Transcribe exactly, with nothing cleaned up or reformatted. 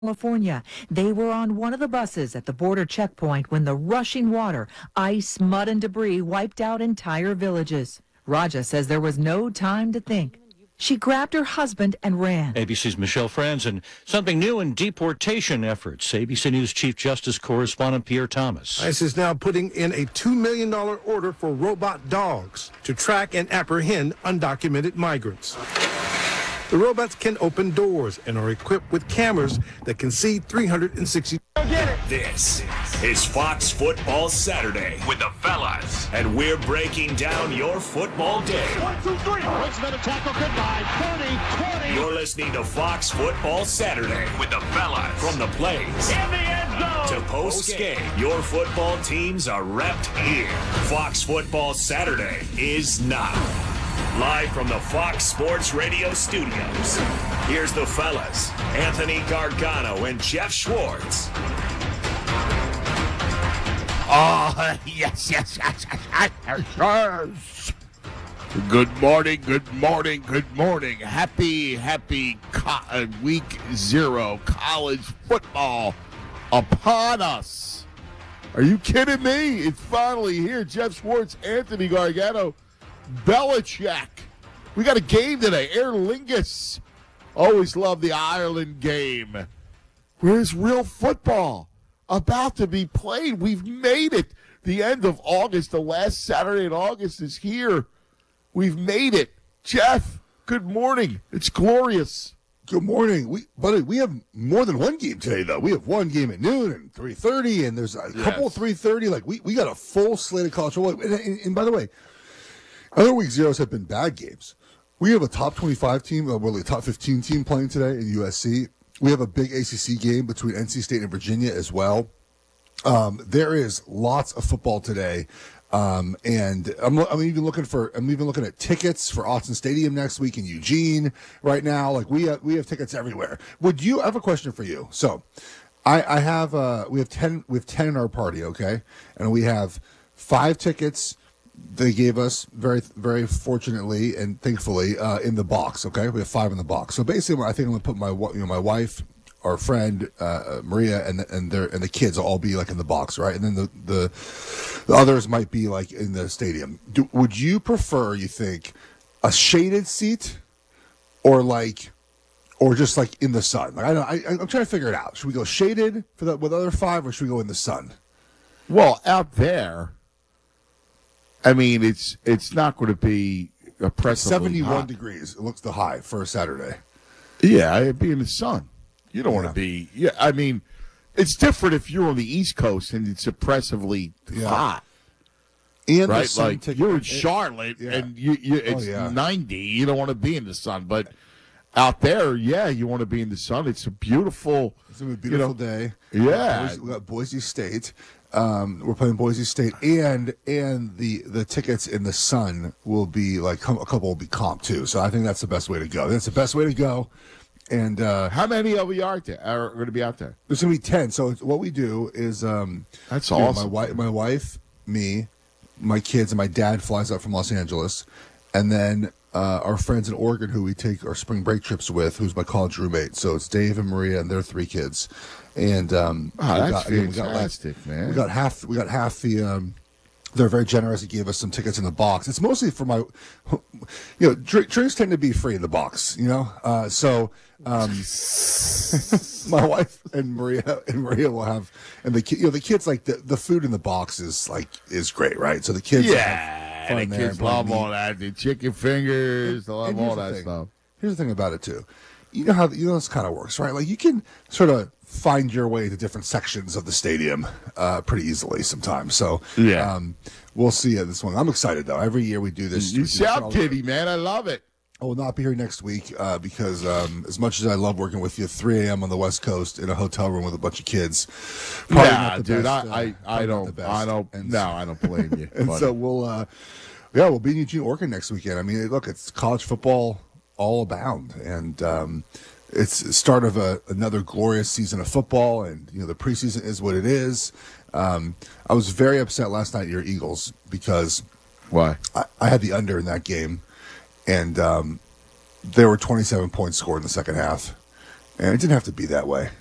California. They were on one of the buses at the border checkpoint when the rushing water, ice, mud, and debris wiped out entire villages. Raja says there was no time to think. She grabbed her husband and ran. A B C's Michelle Franzen. Something new in deportation efforts. A B C News Chief Justice Correspondent Pierre Thomas. ICE is now putting in a two million dollars order for robot dogs to track and apprehend undocumented migrants. The robots can open doors and are equipped with cameras that can see three hundred sixty. This is Fox Football Saturday with the fellas, and we're breaking down your football day. One, two, three. Wait a minute, tackle, goodbye. thirty, twenty. You're listening to Fox Football Saturday with the fellas. From the plays In the end zone. to post-game, your football teams are repped here. Fox Football Saturday is now. Live from the Fox Sports Radio studios, here's the fellas, Anthony Gargano and Jeff Schwartz. Oh, yes, yes, yes, yes, yes, yes. Good morning, good morning, good morning. Happy, happy co- week zero college football upon us. Are you kidding me? It's finally here. Jeff Schwartz, Anthony Gargano. Belichick. We got a game today. Aer Lingus. Always love the Ireland game. Where's real football? About to be played. We've made it. The end of August, the last Saturday in August is here. We've made it. Jeff, good morning. It's glorious. Good morning. We, buddy, we have more than one game today, though. We have one game at noon and three thirty, and there's a Yes. couple three thirty. Like, we, we got a full slate of college football. And, and, and by the way, other week zeros have been bad games. We have a top twenty-five team, uh, really a top fifteen team playing today in U S C. We have a big A C C game between N C State and Virginia as well. Um, there is lots of football today. Um, and I'm, I'm even looking for, I'm even looking at tickets for Autzen Stadium next week in Eugene right now. Like we have, we have tickets everywhere. Would you, I have a question for you. So I, I have, uh, we have ten, we have ten in our party. Okay. And we have five tickets they gave us very, very fortunately and thankfully, uh, in the box. Okay. We have five in the box. So basically I think I'm going to put my, you know, my wife, our friend uh, Maria and and their and the kids will all be like in the box, right? And then the the, the others might be like in the stadium. Do, would you prefer, you think, a shaded seat, or like, or just like in the sun? Like I don't, I, I'm trying to figure it out. Should we go shaded for the with other five, or should we go in the sun? Well, out there, I mean, it's it's not going to be oppressively seventy-one hot. degrees. It looks the high for a Saturday. Yeah, it'd be in the sun. You don't Yeah. want to be. Yeah, I mean, it's different if you're on the East Coast and it's oppressively Yeah. hot, And the right? sun Like ticket- you're in Charlotte Yeah. and you, you it's yeah. ninety. You don't want to be in the sun, but out there, yeah, you want to be in the sun. It's a beautiful. It's gonna be a beautiful you know, day. Yeah. Boise, we got Boise State. Um, we're playing Boise State, and and the the tickets in the sun will be like a couple will be comp too. So I think that's the best way to go. That's the best way to go. And uh, How many of you are there are going to be out there? there's gonna be ten. So it's- what we do is um, That's you know, awesome. my wife, my wife, me, my kids, and my dad flies out from Los Angeles, and then uh, our friends in Oregon who we take our spring break trips with, who's my college roommate. So it's Dave and Maria and their three kids, and um, Oh, we that's got- again, we got, like, fantastic, man. we got half. We got half the. Um, they're very generous. They gave us some tickets in the box. It's mostly for my, you know, dr- drinks tend to be free in the box. You know, uh, so um, my wife and Maria and Maria will have, and the ki- you know the kids like the, the food in the box is like is great, right? So the kids will have Yeah, fun the there kids and love playing all meat. that. The chicken fingers, they love And all here's the that thing. stuff. Here's the thing about it too. You know how you know this kind of works, right? Like you can sort of find your way to different sections of the stadium uh, pretty easily sometimes. So Yeah. um, we'll see at this one. I'm excited though. Every year we do this. we You do this all sound the- giddy, man. I love it. I will not be here next week uh, because um, as much as I love working with you, three a.m. on the West Coast in a hotel room with a bunch of kids. probably Nah, not the dude, best, uh, I, I, I probably not the don't, best. I don't, And no, so- I don't blame you. And buddy. so we'll, uh, yeah, we'll be in Eugene, Oregon next weekend. I mean, look, it's college football all abound, and um, it's the start of a, another glorious season of football. And you know, the preseason is what it is. Um, I was very upset last night at your Eagles because Why? I, I had the under in that game, and um, there were twenty-seven points scored in the second half, and it didn't have to be that way.